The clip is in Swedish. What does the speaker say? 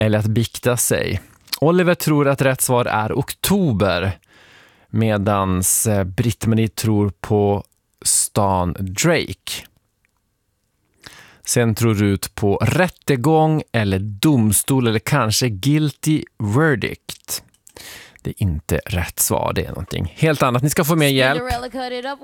eller att bikta sig. Oliver tror att rätt svar är oktober, medans Britt-Marie tror på stan Drake. Sen tror Rut på rättegång eller domstol eller kanske guilty verdict. Det är inte rätt svar, det är någonting helt annat. Ni ska få mer hjälp.